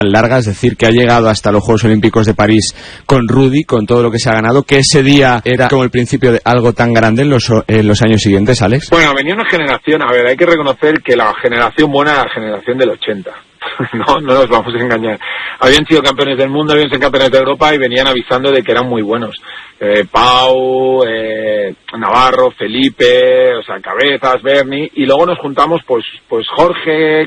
larga, es decir, que ha llegado hasta los Juegos Olímpicos de París con Rudy, con todo lo que se ha ganado, que ese día era como el principio de algo tan grande en los años siguientes, Alex. Bueno, venía una generación, a ver, hay que reconocer que la generación buena era la generación del 80. No nos vamos a engañar. Habían sido campeones del mundo, habían sido campeones de Europa y venían avisando de que eran muy buenos. Pau, Navarro, Felipe, o sea, Cabezas, Berni, y luego nos juntamos pues Jorge,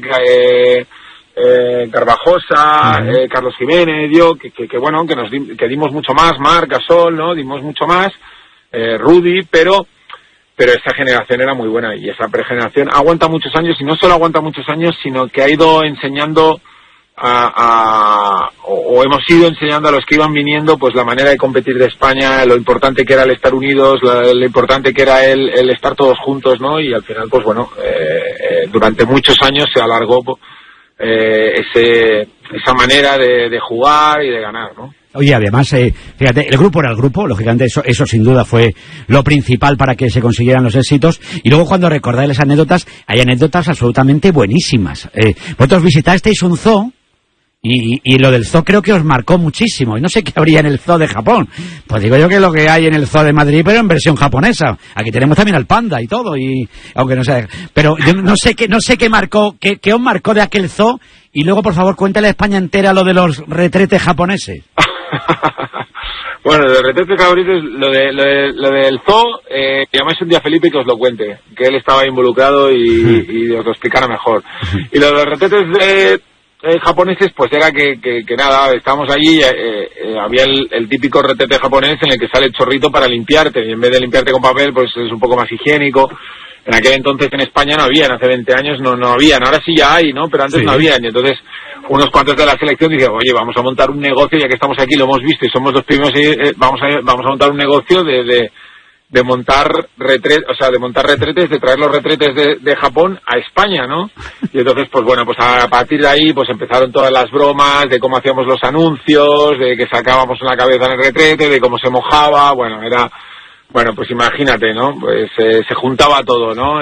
Garbajosa, Carlos Jiménez, yo, que bueno, que dimos mucho más, Marc, Gasol, ¿no? Dimos mucho más, Rudy, pero esa generación era muy buena y esa pregeneración aguanta muchos años, y no solo aguanta muchos años, sino que ha ido enseñando o hemos ido enseñando a los que iban viniendo pues la manera de competir de España, lo importante que era el estar unidos, lo importante que era el estar todos juntos, ¿no? Y al final pues bueno, durante muchos años se alargó esa manera de jugar y de ganar, ¿no? Oye, además, fíjate, el grupo era el grupo, lógicamente eso sin duda fue lo principal para que se consiguieran los éxitos, y luego cuando recordáis las anécdotas, hay anécdotas absolutamente buenísimas. Vosotros visitasteis un zoo, y lo del zoo creo que os marcó muchísimo, y no sé qué habría en el zoo de Japón. Pues digo yo que lo que hay en el zoo de Madrid, pero en versión japonesa. Aquí tenemos también al panda y todo, y aunque no sea, pero yo no sé qué marcó, qué os marcó de aquel zoo, y luego por favor cuéntale a España entera lo de los retretes japoneses. Bueno, de los retretes japoneses, lo del zoo, llamáis un día a Felipe y que os lo cuente, que él estaba involucrado y os lo explicara mejor. Y lo de los retretes japoneses, pues era que nada, estábamos allí, había el típico retrete japonés en el que sale el chorrito para limpiarte, y en vez de limpiarte con papel, pues es un poco más higiénico. En aquel entonces en España no habían, hace 20 años no habían, ahora sí ya hay, ¿no? Pero antes sí no habían, y entonces unos cuantos de la selección dicen, oye, vamos a montar un negocio, ya que estamos aquí, lo hemos visto y somos los primeros, vamos a montar un negocio de montar retretes, de traer los retretes de Japón a España, ¿no? Y entonces, pues bueno, pues a partir de ahí, pues empezaron todas las bromas de cómo hacíamos los anuncios, de que sacábamos una cabeza en el retrete, de cómo se mojaba, bueno, pues imagínate, ¿no? Pues se juntaba todo, ¿no?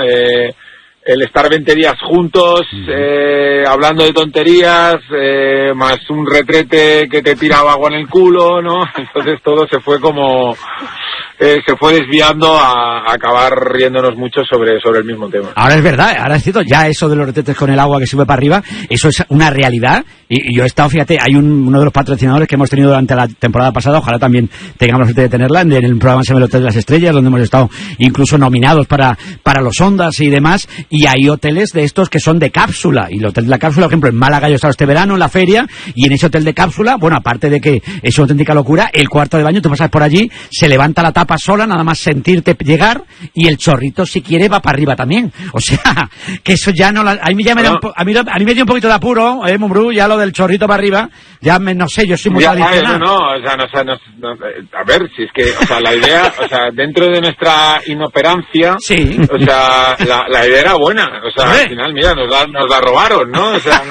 El estar 20 días juntos, hablando de tonterías, más un retrete que te tiraba agua en el culo, ¿no? Entonces todo se fue como... se fue desviando a acabar riéndonos mucho sobre el mismo tema. Ahora es verdad, ahora es cierto, ya eso de los retretes con el agua que sube para arriba, eso es una realidad, y yo he estado, fíjate, hay uno de los patrocinadores que hemos tenido durante la temporada pasada, ojalá también tengamos la suerte de tenerla, en el programa Se llama el Hotel de las Estrellas, donde hemos estado incluso nominados para los Ondas y demás, y hay hoteles de estos que son de cápsula, y el hotel de la cápsula, por ejemplo, en Málaga yo he estado este verano en la feria, y en ese hotel de cápsula, bueno, aparte de que es una auténtica locura, el cuarto de baño, tú pasas por allí, se levanta la tapa sola, nada más sentirte llegar, y el chorrito si quiere va para arriba también, o sea, que eso ya no, a mí me dio un poquito de apuro, Mumbrú, ya lo del chorrito para arriba, ya no sé, yo soy muy tradicional. A ver, si es que, o sea, la idea, o sea, dentro de nuestra inoperancia, sí, o sea, la idea era buena, o sea, al final, mira, nos la robaron, ¿no? O sea,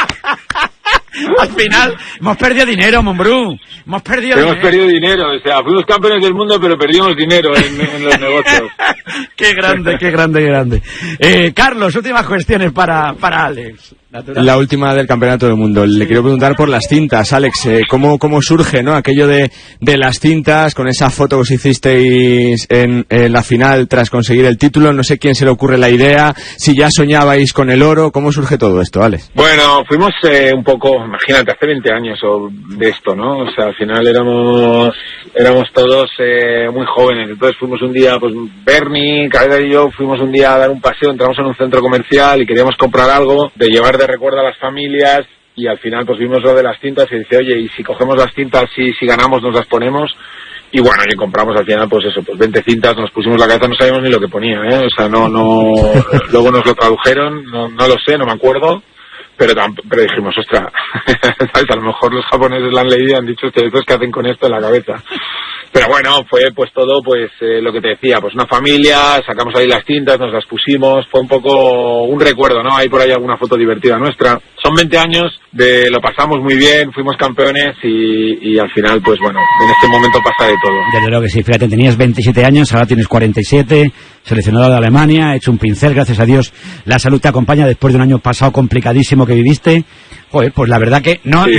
al final hemos perdido dinero, Mumbrú. Hemos perdido dinero, o sea, fuimos campeones del mundo, pero perdimos dinero en los negocios. Qué grande. Carlos, últimas cuestiones para Alex. Natural. La última del Campeonato del Mundo. Le quiero preguntar por las cintas, Alex. ¿Cómo surge, no, aquello de las cintas, con esa foto que os hicisteis en la final tras conseguir el título? No sé quién se le ocurre la idea, si ya soñabais con el oro. ¿Cómo surge todo esto, Alex? Bueno, fuimos un poco, imagínate, hace 20 años de esto, ¿no? O sea, al final éramos todos muy jóvenes. Entonces fuimos un día, pues Berni, Cabeza y yo, fuimos un día a dar un paseo, entramos en un centro comercial y queríamos comprar algo de llevar de recuerdo a las familias, y al final pues vimos lo de las cintas y dice, oye, y si cogemos las cintas, si ganamos nos las ponemos, y bueno, y compramos al final pues eso, pues 20 cintas, nos pusimos la cabeza, no sabíamos ni lo que ponía, o sea, no luego nos lo tradujeron, no lo sé, no me acuerdo, pero dijimos, ostras, a lo mejor los japoneses la han leído y han dicho, estos que hacen con esto en la cabeza. Pero bueno, fue pues todo, pues lo que te decía, pues una familia, sacamos ahí las cintas, nos las pusimos, fue un poco un recuerdo, ¿no? Hay por ahí alguna foto divertida nuestra. Son 20 años, lo pasamos muy bien, fuimos campeones y al final, pues bueno, en este momento pasa de todo. Desde luego que sí, fíjate, tenías 27 años, ahora tienes 47, seleccionado de Alemania, hecho un pincel, gracias a Dios la salud te acompaña después de un año pasado complicadísimo que viviste. Joder, pues la verdad que no... Sí.